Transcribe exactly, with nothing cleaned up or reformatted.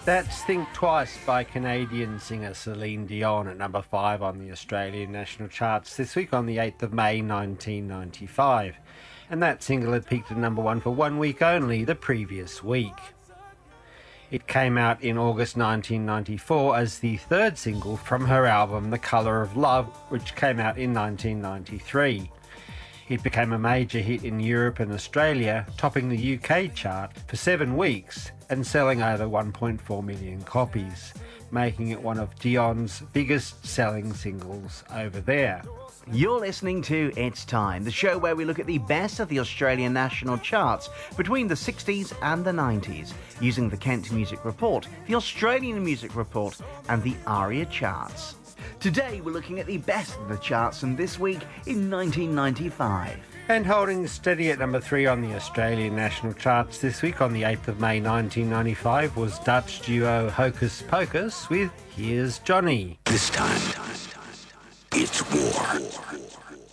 That's Think Twice by Canadian singer Celine Dion at number five on the Australian national charts this week on the eighth of May nineteen ninety-five. And that single had peaked at number one for one week only the previous week. It came out in August nineteen ninety-four as the third single from her album The Colour of Love, which came out in nineteen ninety-three. It became a major hit in Europe and Australia, topping the U K chart for seven weeks and selling over one point four million copies, making it one of Dion's biggest selling singles over there. You're listening to It's Time, the show where we look at the best of the Australian national charts between the sixties and the nineties, using the Kent Music Report, the Australian Music Report and the ARIA charts. Today we're looking at the best of the charts from this week in nineteen ninety-five. And holding steady at number three on the Australian national charts this week on the eighth of May nineteen ninety-five was Dutch duo Hocus Pocus with Here's Johnny. This time, it's war.